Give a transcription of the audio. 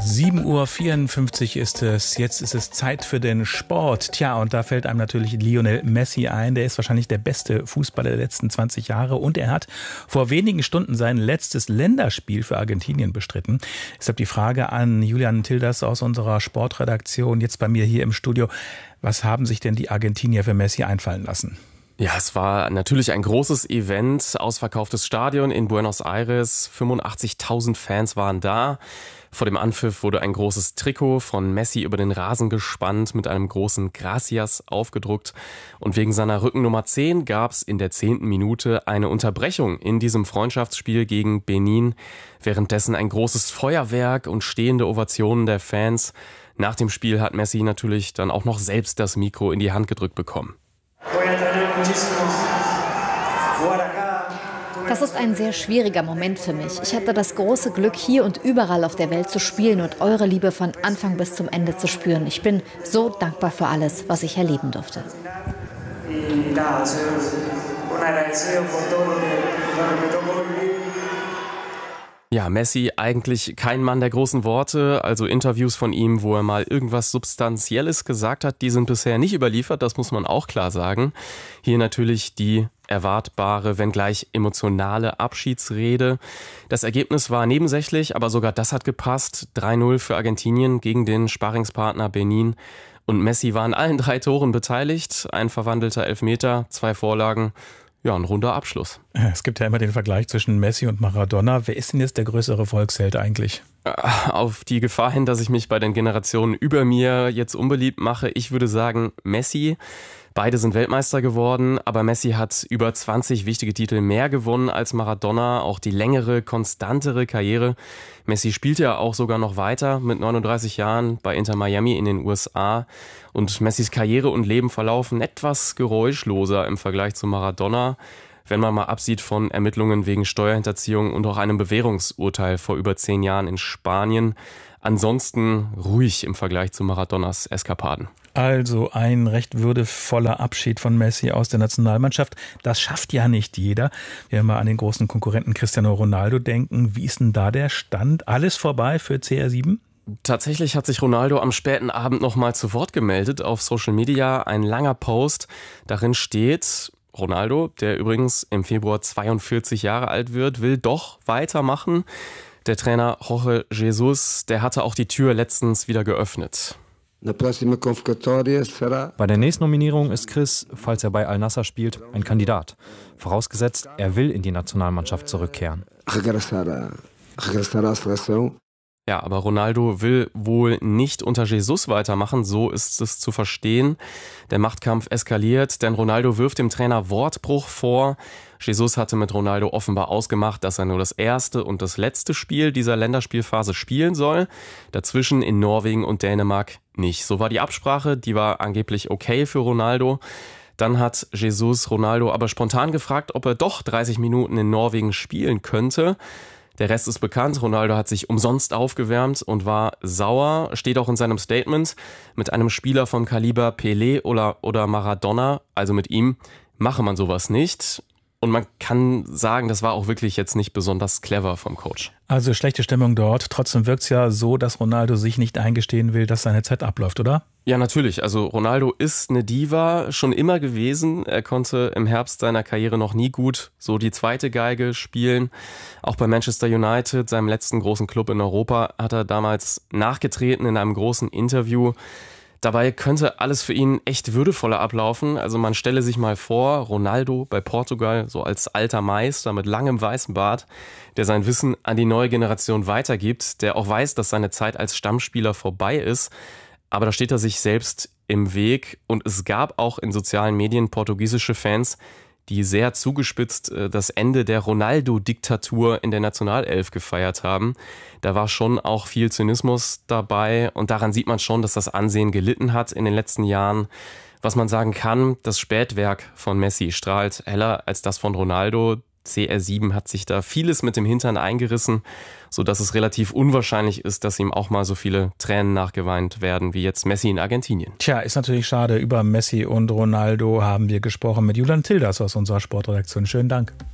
7:54 Uhr ist es. Jetzt ist es Zeit für den Sport. Tja, und da fällt einem natürlich Lionel Messi ein. Der ist wahrscheinlich der beste Fußballer der letzten 20 Jahre. Und er hat vor wenigen Stunden sein letztes Länderspiel für Argentinien bestritten. Deshalb die Frage an Julian Tilders aus unserer Sportredaktion, jetzt bei mir hier im Studio. Was haben sich denn die Argentinier für Messi einfallen lassen? Ja, es war natürlich ein großes Event, ausverkauftes Stadion in Buenos Aires, 85.000 Fans waren da. Vor dem Anpfiff wurde ein großes Trikot von Messi über den Rasen gespannt, mit einem großen Gracias aufgedruckt. Und wegen seiner Rückennummer 10 gab es in der 10. Minute eine Unterbrechung in diesem Freundschaftsspiel gegen Benin. Währenddessen ein großes Feuerwerk und stehende Ovationen der Fans. Nach dem Spiel hat Messi natürlich dann auch noch selbst das Mikro in die Hand gedrückt bekommen. Das ist ein sehr schwieriger Moment für mich. Ich hatte das große Glück, hier und überall auf der Welt zu spielen und eure Liebe von Anfang bis zum Ende zu spüren. Ich bin so dankbar für alles, was ich erleben durfte. Ja, Messi eigentlich kein Mann der großen Worte, also Interviews von ihm, wo er mal irgendwas Substanzielles gesagt hat, die sind bisher nicht überliefert, das muss man auch klar sagen. Hier natürlich die erwartbare, wenngleich emotionale Abschiedsrede. Das Ergebnis war nebensächlich, aber sogar das hat gepasst. 3:0 für Argentinien gegen den Sparringspartner Benin. Und Messi war an allen 3 Toren beteiligt. Ein verwandelter Elfmeter, 2 Vorlagen. Ja, ein runder Abschluss. Es gibt ja immer den Vergleich zwischen Messi und Maradona. Wer ist denn jetzt der größere Volksheld eigentlich? Auf die Gefahr hin, dass ich mich bei den Generationen über mir jetzt unbeliebt mache, ich würde sagen Messi. Beide sind Weltmeister geworden, aber Messi hat über 20 wichtige Titel mehr gewonnen als Maradona, auch die längere, konstantere Karriere. Messi spielt ja auch sogar noch weiter mit 39 Jahren bei Inter Miami in den USA. Und Messis Karriere und Leben verlaufen etwas geräuschloser im Vergleich zu Maradona, wenn man mal absieht von Ermittlungen wegen Steuerhinterziehung und auch einem Bewährungsurteil vor über 10 Jahren in Spanien. Ansonsten ruhig im Vergleich zu Maradonas Eskapaden. Also ein recht würdevoller Abschied von Messi aus der Nationalmannschaft. Das schafft ja nicht jeder. Wenn wir mal an den großen Konkurrenten Cristiano Ronaldo denken, wie ist denn da der Stand? Alles vorbei für CR7? Tatsächlich hat sich Ronaldo am späten Abend noch mal zu Wort gemeldet auf Social Media. Ein langer Post. Darin steht: Ronaldo, der übrigens im Februar 42 Jahre alt wird, will doch weitermachen. Der Trainer Jorge Jesus, der hatte auch die Tür letztens wieder geöffnet. Bei der nächsten Nominierung ist Chris, falls er bei Al-Nassr spielt, ein Kandidat. Vorausgesetzt, er will in die Nationalmannschaft zurückkehren. Ja, aber Ronaldo will wohl nicht unter Jesus weitermachen, so ist es zu verstehen. Der Machtkampf eskaliert, denn Ronaldo wirft dem Trainer Wortbruch vor. Jesus hatte mit Ronaldo offenbar ausgemacht, dass er nur das erste und das letzte Spiel dieser Länderspielphase spielen soll. Dazwischen in Norwegen und Dänemark nicht. So war die Absprache, die war angeblich okay für Ronaldo. Dann hat Jesus Ronaldo aber spontan gefragt, ob er doch 30 Minuten in Norwegen spielen könnte. Der Rest ist bekannt. Ronaldo hat sich umsonst aufgewärmt und war sauer. Steht auch in seinem Statement: Mit einem Spieler vom Kaliber Pelé oder Maradona, also mit ihm, mache man sowas nicht. Und man kann sagen, das war auch wirklich jetzt nicht besonders clever vom Coach. Also schlechte Stimmung dort. Trotzdem wirkt es ja so, dass Ronaldo sich nicht eingestehen will, dass seine Zeit abläuft, oder? Ja, natürlich. Also Ronaldo ist eine Diva, schon immer gewesen. Er konnte im Herbst seiner Karriere noch nie gut so die zweite Geige spielen. Auch bei Manchester United, seinem letzten großen Club in Europa, hat er damals nachgetreten in einem großen Interview. Dabei könnte alles für ihn echt würdevoller ablaufen. Also man stelle sich mal vor, Ronaldo bei Portugal, so als alter Meister mit langem weißen Bart, der sein Wissen an die neue Generation weitergibt, der auch weiß, dass seine Zeit als Stammspieler vorbei ist. Aber da steht er sich selbst im Weg. Und es gab auch in sozialen Medien portugiesische Fans, die sehr zugespitzt das Ende der Ronaldo-Diktatur in der Nationalelf gefeiert haben. Da war schon auch viel Zynismus dabei und daran sieht man schon, dass das Ansehen gelitten hat in den letzten Jahren. Was man sagen kann, das Spätwerk von Messi strahlt heller als das von Ronaldo. CR7 hat sich da vieles mit dem Hintern eingerissen, sodass es relativ unwahrscheinlich ist, dass ihm auch mal so viele Tränen nachgeweint werden wie jetzt Messi in Argentinien. Tja, ist natürlich schade. Über Messi und Ronaldo haben wir gesprochen mit Julian Tilders aus unserer Sportredaktion. Schönen Dank.